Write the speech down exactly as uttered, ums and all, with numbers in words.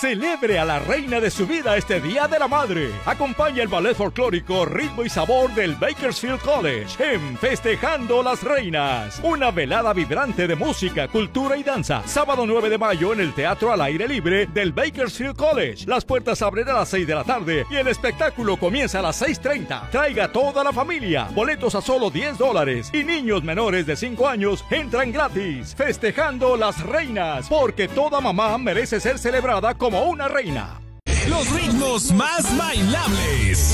Celebre a la reina de su vida este Día de la Madre. Acompaña el ballet folclórico Ritmo y Sabor del Bakersfield College en Festejando las Reinas. Una velada vibrante de música, cultura y danza. Sábado nueve de mayo en el Teatro al Aire Libre del Bakersfield College. Las puertas abren a las seis de la tarde y el espectáculo comienza a las seis treinta. Traiga toda la familia. Boletos a solo diez dólares y niños menores de cinco años entran gratis. Festejando las Reinas, porque toda mamá merece ser celebrada como una reina. Los ritmos más bailables.